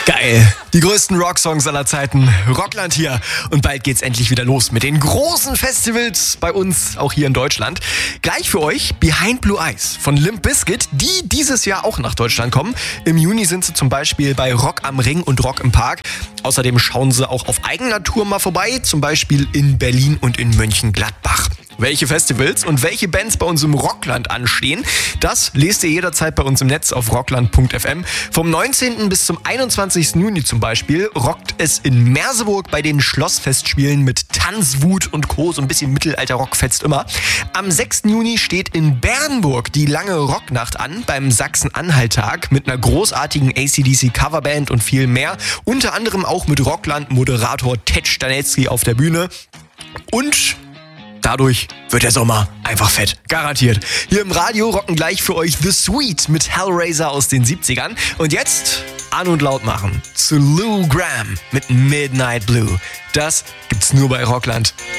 Geil. Die größten Rocksongs aller Zeiten. Rockland hier. Und bald geht's endlich wieder los mit den großen Festivals bei uns, auch hier in Deutschland. Gleich für euch Behind Blue Eyes von Limp Bizkit, die dieses Jahr auch nach Deutschland kommen. Im Juni sind sie zum Beispiel bei Rock am Ring und Rock im Park. Außerdem schauen sie auch auf eigener Tour mal vorbei, zum Beispiel in Berlin und in Mönchengladbach. Welche Festivals und welche Bands bei uns im Rockland anstehen, das lest ihr jederzeit bei uns im Netz auf rockland.fm. Vom 19. bis zum 21. Juni zum Beispiel rockt es in Merseburg bei den Schlossfestspielen mit Tanzwut und Co. So ein bisschen Mittelalter-Rock fetzt immer. Am 6. Juni steht in Bernburg die lange Rocknacht an beim Sachsen-Anhalt-Tag mit einer großartigen AC/DC-Coverband und viel mehr. Unter anderem auch mit Rockland-Moderator Ted Stanetzky auf der Bühne. Und dadurch wird der Sommer einfach fett. Garantiert. Hier im Radio rocken gleich für euch The Sweet mit Hellraiser aus den 70ern. Und jetzt an und laut machen zu Lou Gramm mit Midnight Blue. Das gibt's nur bei Rockland.